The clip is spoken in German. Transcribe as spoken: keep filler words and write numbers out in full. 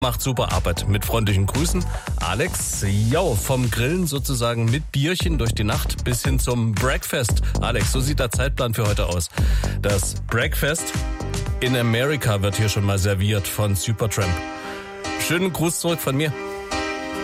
Macht super Arbeit. Mit freundlichen Grüßen, Alex. Ja, vom Grillen sozusagen mit Bierchen durch die Nacht bis hin zum Breakfast. Alex, so sieht der Zeitplan für heute aus. Das Breakfast in America wird hier schon mal serviert von Supertramp. Schönen Gruß zurück von mir.